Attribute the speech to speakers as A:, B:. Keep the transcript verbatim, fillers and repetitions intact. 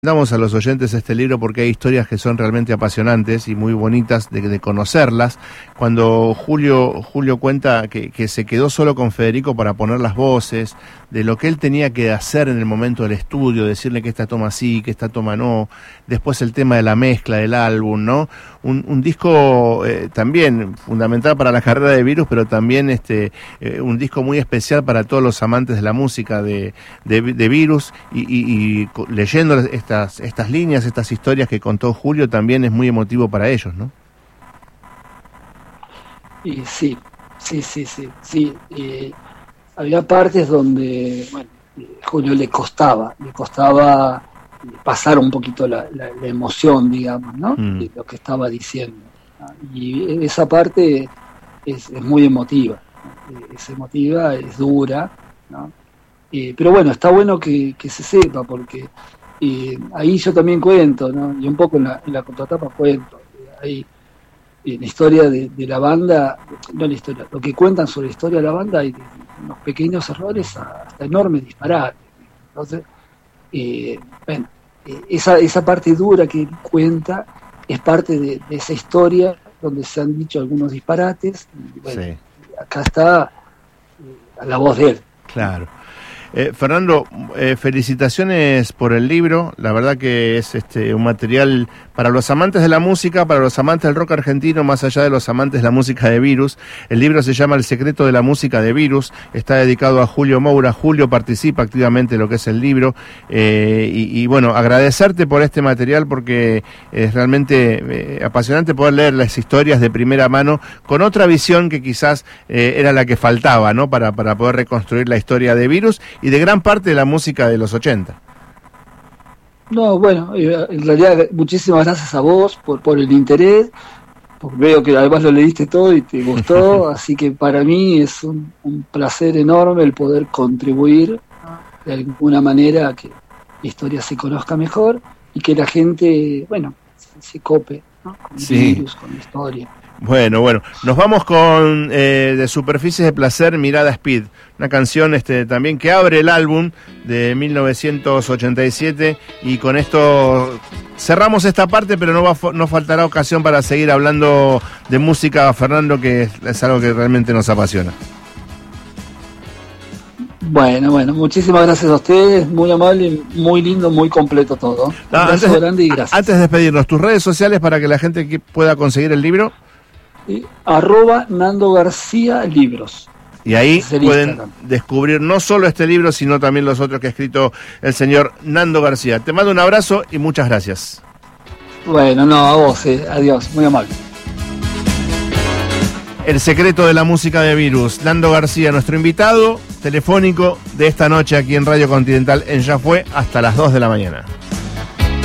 A: Damos a los oyentes este libro porque hay historias que son realmente apasionantes y muy bonitas de, de conocerlas. Cuando Julio Julio cuenta que, que se quedó solo con Federico para poner las voces, de lo que él tenía que hacer en el momento del estudio, decirle que esta toma sí, que esta toma no, después el tema de la mezcla del álbum, ¿no? Un, un disco eh, también fundamental para la carrera de Virus, pero también este eh, un disco muy especial para todos los amantes de la música de, de, de Virus, y, y, y leyendo esta Estas, estas líneas, estas historias que contó Julio, también es muy emotivo para ellos, ¿no?
B: Y sí, sí, sí, sí, sí. Eh, había partes donde, bueno, Julio le costaba, le costaba pasar un poquito la, la, la emoción, digamos, ¿no? Mm. De lo que estaba diciendo. Y esa parte es, es muy emotiva, ¿no? Es emotiva, es dura, ¿no? Eh, pero bueno, está bueno que, que se sepa, porque y ahí yo también cuento, ¿no? Y un poco en la, en la contratapa cuento. Hay en la historia de, de la banda, no la historia, lo que cuentan sobre la historia de la banda, hay unos pequeños errores hasta enormes disparates. Entonces, eh, bueno, esa, esa parte dura que cuenta es parte de, de esa historia donde se han dicho algunos disparates. Y bueno, sí. Acá está eh, la voz de él.
A: Claro. Eh, Fernando, eh, felicitaciones por el libro. La verdad que es este un material para los amantes de la música, para los amantes del rock argentino, más allá de los amantes de la música de Virus. El libro se llama El secreto de la música de Virus, está dedicado a Julio Moura. Julio participa activamente en lo que es el libro, eh, y, y bueno, agradecerte por este material, porque es realmente eh, apasionante poder leer las historias de primera mano con otra visión que quizás eh, era la que faltaba, ¿no? Para, para poder reconstruir la historia de Virus y de gran parte de la música de los ochenta.
B: No, bueno, en realidad muchísimas gracias a vos por, por el interés, porque veo que además lo leíste todo y te gustó, así que para mí es un, un placer enorme el poder contribuir de alguna manera a que la historia se conozca mejor y que la gente, bueno, se, se cope, ¿no? Con el
A: sí.
B: Virus, con la historia.
A: Bueno, bueno, nos vamos con eh, de Superficies de Placer, Mirada Speed, una canción este también que abre el álbum de mil novecientos ochenta y siete, y con esto cerramos esta parte, pero no va no faltará ocasión para seguir hablando de música, Fernando, que es, es algo que realmente nos apasiona.
B: Bueno, bueno, muchísimas gracias a ustedes, muy amable, muy lindo, muy completo todo. Un
A: ah,
B: abrazo
A: antes,
B: grande y gracias.
A: Antes de despedirnos, tus redes sociales para que la gente que pueda conseguir el libro.
B: Y arroba Nando García Libros.
A: Y ahí pueden Instagram. Descubrir no solo este libro, sino también los otros que ha escrito el señor Nando García. Te mando un abrazo y muchas gracias.
B: Bueno, no, a vos, eh. Adiós, muy amable.
A: El secreto de la música de Virus, Nando García, nuestro invitado telefónico de esta noche aquí en Radio Continental en Ya Fue, hasta las dos de la mañana.